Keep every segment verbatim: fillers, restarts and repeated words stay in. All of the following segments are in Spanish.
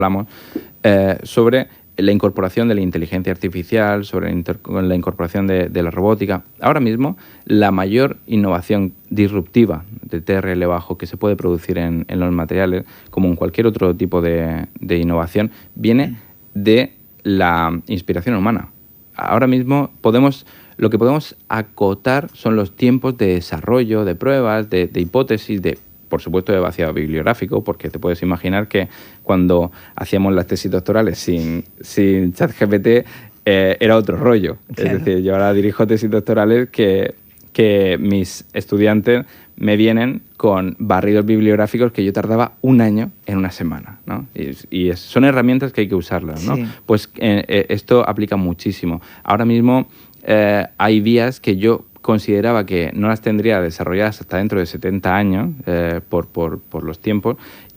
hablamos eh, sobre la incorporación de la inteligencia artificial, sobre la, inter- la incorporación de, de la robótica. Ahora mismo, la mayor innovación disruptiva de T R L bajo que se puede producir en, en los materiales, como en cualquier otro tipo de, de innovación, viene de la inspiración humana. Ahora mismo podemos, lo que podemos acotar son los tiempos de desarrollo, de pruebas, de, de hipótesis, de, por supuesto, de vaciado bibliográfico, porque te puedes imaginar que cuando hacíamos las tesis doctorales sin, sin ChatGPT eh, era otro rollo. Claro. Es decir, yo ahora dirijo tesis doctorales que, que mis estudiantes me vienen con barridos bibliográficos que yo tardaba un año en una semana, ¿no? Y, y es, son herramientas que hay que usarlas, ¿no? Sí. Pues eh, eh, esto aplica muchísimo. Ahora mismo eh, hay vías que yo consideraba que no las tendría desarrolladas hasta dentro de setenta años eh, por, por, por los tiempos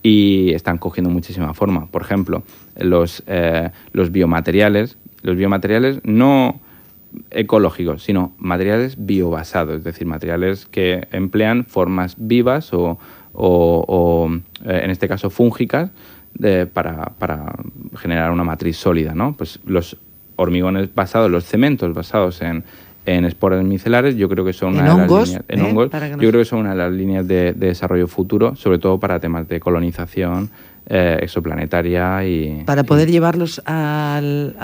y están cogiendo muchísima forma. Por ejemplo, los, eh, los biomateriales, los biomateriales no ecológicos, sino materiales biobasados, es decir, materiales que emplean formas vivas o, o, o eh, en este caso, fúngicas de, para, para generar una matriz sólida, ¿no? Pues los hormigones basados, los cementos basados en en esporas micelares, yo creo que son una en de las hongos, líneas, en ¿eh? hongos, Para que nos... yo creo que son una de las líneas de, de desarrollo futuro, sobre todo para temas de colonización eh, exoplanetaria y para poder y, llevarlos al,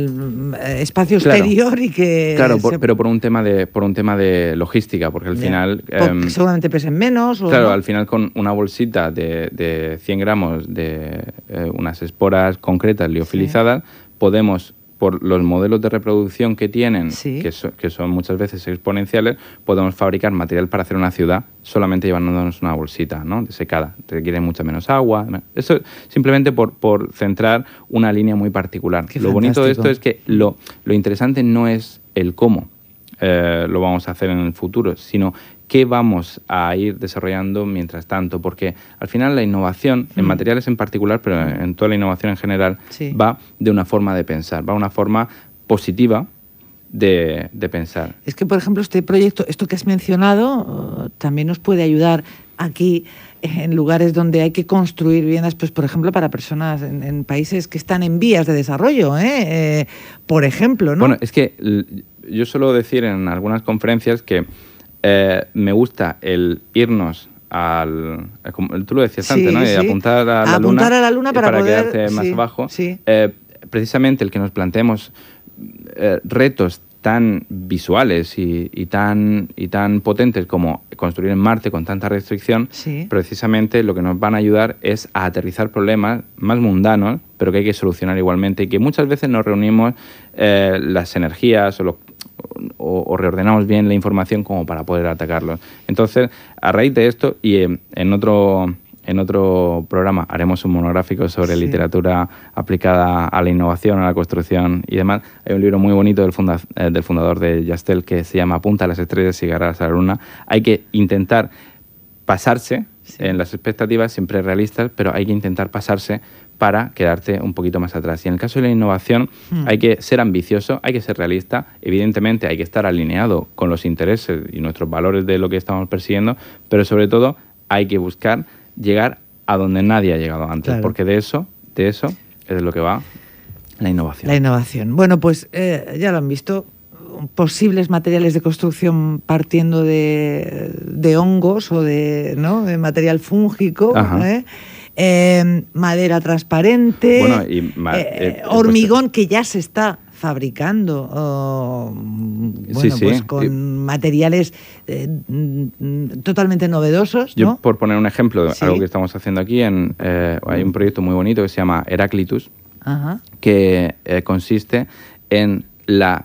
al espacio claro, exterior y que claro, por, se... pero por un tema de por un tema de logística, porque al ya. final Porque eh, seguramente pesen menos. O claro, no. al final con una bolsita de, de cien gramos de eh, unas esporas concretas liofilizadas, sí, podemos, por los modelos de reproducción que tienen, sí, que, so, que son muchas veces exponenciales, podemos fabricar material para hacer una ciudad solamente llevándonos una bolsita, ¿no?, desecada. Requiere mucha menos agua. Eso simplemente por, por centrar una línea muy particular. Qué lo fantástico. bonito de esto es que lo, lo interesante no es el cómo eh, lo vamos a hacer en el futuro, sino qué vamos a ir desarrollando mientras tanto, porque al final la innovación, en mm. materiales en particular, pero en toda la innovación en general, sí, va de una forma de pensar, va de una forma positiva de, de pensar. Es que, por ejemplo, este proyecto, esto que has mencionado, uh, también nos puede ayudar aquí en lugares donde hay que construir viviendas, pues por ejemplo, para personas en, en países que están en vías de desarrollo, ¿eh? Eh, por ejemplo, ¿no? Bueno, es que yo suelo decir en algunas conferencias que Eh, me gusta el irnos al... Como tú lo decías sí, antes, ¿no? Sí. Y apuntar a la apuntar luna, a la luna para, para poder, quedarte más sí, abajo. Sí. Eh, precisamente el que nos planteemos eh, retos tan visuales y, y, tan, y tan potentes como construir en Marte con tanta restricción, sí, precisamente lo que nos van a ayudar es a aterrizar problemas más mundanos, pero que hay que solucionar igualmente y que muchas veces nos reunimos eh, las energías o los O, o reordenamos bien la información como para poder atacarlos. Entonces, a raíz de esto, y en, en, otro, en otro programa haremos un monográfico sobre sí, literatura aplicada a la innovación, a la construcción y demás. Hay un libro muy bonito del, funda, eh, del fundador de Yastel que se llama Apunta a las estrellas y llegarás a la luna. Hay que intentar pasarse sí, en las expectativas, siempre realistas, pero hay que intentar pasarse para quedarte un poquito más atrás. Y en el caso de la innovación hmm. hay que ser ambicioso, hay que ser realista, evidentemente hay que estar alineado con los intereses y nuestros valores de lo que estamos persiguiendo, pero sobre todo hay que buscar llegar a donde nadie ha llegado antes, claro, porque de eso, de eso es de lo que va la innovación. La innovación. Bueno, pues eh, ya lo han visto, posibles materiales de construcción partiendo de, de hongos o de, ¿no?, de material fúngico, ¿eh? Eh, madera transparente, bueno, y ma eh, eh, hormigón pues, que ya se está fabricando, oh, bueno, sí, sí. pues con y, materiales eh, totalmente novedosos, ¿no? Yo, por poner un ejemplo de sí, algo que estamos haciendo aquí, en, eh, hay un proyecto muy bonito que se llama Heraclitus, Ajá. que eh, consiste en la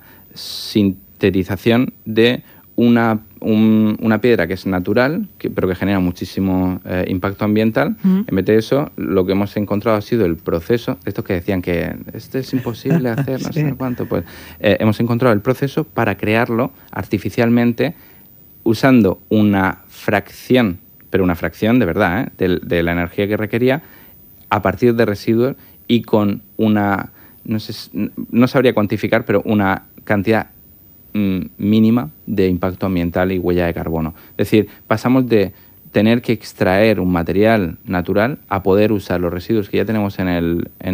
sintetización de una, un, una piedra que es natural, que, pero que genera muchísimo eh, impacto ambiental. Uh-huh. En vez de eso, lo que hemos encontrado ha sido el proceso, estos que decían que esto es imposible hacer, no sí. sé cuánto, pues eh, hemos encontrado el proceso para crearlo artificialmente usando una fracción, pero una fracción de verdad, ¿eh? de, de la energía que requería a partir de residuos y con una, no sé, no sabría cuantificar, pero una cantidad mínima de impacto ambiental y huella de carbono. Es decir, pasamos de tener que extraer un material natural a poder usar los residuos que ya tenemos en el, en